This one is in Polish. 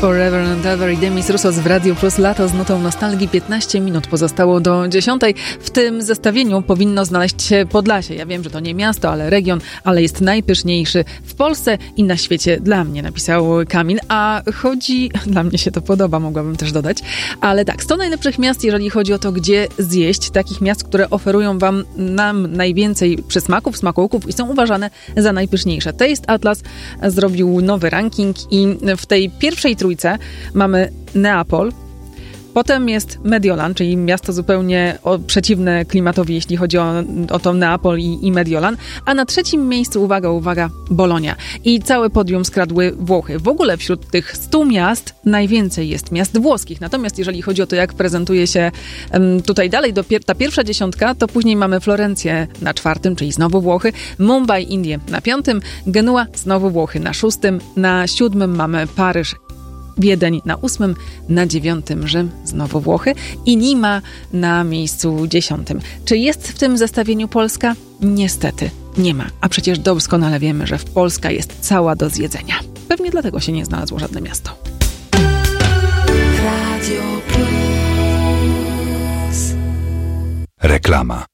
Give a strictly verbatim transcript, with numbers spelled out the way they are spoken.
Forever and Ever i Demis Roussos w Radiu Plus. Lato z nutą nostalgii. piętnaście minut pozostało do dziesiątej. W tym zestawieniu powinno znaleźć się Podlasie. Ja wiem, że to nie miasto, ale region, ale jest najpyszniejszy w Polsce i na świecie dla mnie, napisał Kamil. A chodzi... Dla mnie się to podoba, mogłabym też dodać. Ale tak, sto najlepszych miast, jeżeli chodzi o to, gdzie zjeść. Takich miast, które oferują wam nam najwięcej przysmaków, smakołyków i są uważane za najpyszniejsze. Taste Atlas zrobił nowy ranking i w tej pierwszej trójce mamy Neapol, potem jest Mediolan, czyli miasto zupełnie o, przeciwne klimatowi, jeśli chodzi o, o to Neapol i, i Mediolan, a na trzecim miejscu, uwaga, uwaga, Bolonia. I całe podium skradły Włochy. W ogóle wśród tych stu miast najwięcej jest miast włoskich. Natomiast jeżeli chodzi o to, jak prezentuje się um, tutaj dalej, do pier- ta pierwsza dziesiątka, to później mamy Florencję na czwartym, czyli znowu Włochy, Mumbai, Indie na piątym, Genua, znowu Włochy na szóstym, na siódmym mamy Paryż, Wiedeń na ósmym, na dziewiątym Rzym, znowu Włochy i Lima na miejscu dziesiątym. Czy jest w tym zestawieniu Polska? Niestety nie ma. A przecież doskonale wiemy, że Polska jest cała do zjedzenia. Pewnie dlatego się nie znalazło żadne miasto. Radio Plus. Reklama.